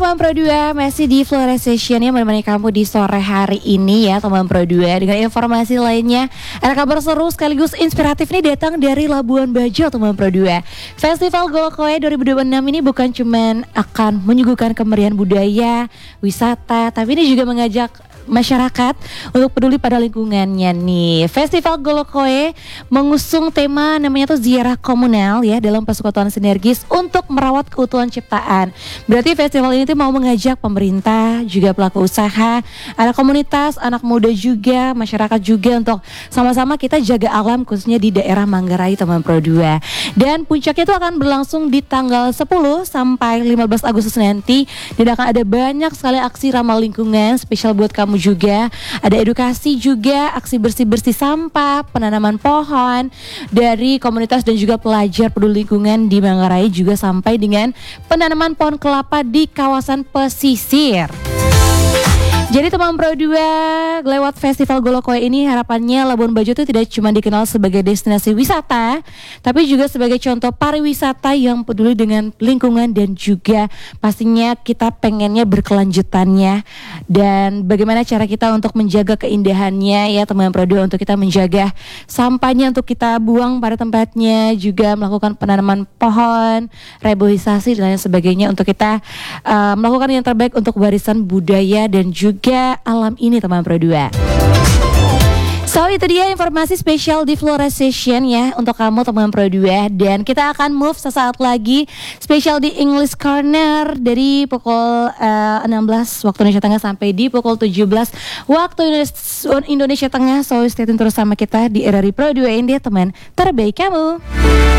teman Pro 2, masih di Florestation yang menemani kamu di sore hari ini ya teman Pro 2. Dengan informasi lainnya, ada kabar seru sekaligus inspiratif nih datang dari Labuan Bajo teman Pro 2. Festival Golokoe 2026 ini bukan cuman akan menyuguhkan kemeriahan budaya, wisata, tapi ini juga mengajak masyarakat untuk peduli pada lingkungannya nih. Festival Golokoe mengusung tema namanya tuh ziarah komunal ya dalam persekutuan sinergis untuk merawat keutuhan ciptaan. Berarti festival ini tuh mau mengajak pemerintah, juga pelaku usaha, ada komunitas, anak muda juga, masyarakat juga untuk sama-sama kita jaga alam khususnya di daerah Manggarai teman Pro 2. Dan puncaknya itu akan berlangsung di tanggal 10 sampai 15 Agustus nanti dan akan ada banyak sekali aksi ramah lingkungan spesial buat kamu juga. Ada edukasi juga, aksi bersih-bersih sampah, penanaman pohon dari komunitas dan juga pelajar peduli lingkungan di Manggarai, juga sampai dengan penanaman pohon kelapa di kawasan pesisir. Jadi teman Pro 2, lewat Festival Golokoe ini harapannya Labuan Bajo itu tidak cuma dikenal sebagai destinasi wisata, tapi juga sebagai contoh pariwisata yang peduli dengan lingkungan dan juga pastinya kita pengennya berkelanjutannya. Dan bagaimana cara kita untuk menjaga keindahannya ya teman Pro 2, untuk kita menjaga sampahnya untuk kita buang pada tempatnya, juga melakukan penanaman pohon, reboisasi dan lain sebagainya untuk kita melakukan yang terbaik untuk warisan budaya dan juga alam ini teman Pro 2. So itu dia informasi spesial di Florestation ya untuk kamu teman Pro 2. Dan kita akan move sesaat lagi spesial di English Corner dari pukul 16 waktu Indonesia Tengah sampai di pukul 17 waktu Indonesia Tengah. So stay tune terus sama kita di RRI Pro 2 ini teman terbaik kamu.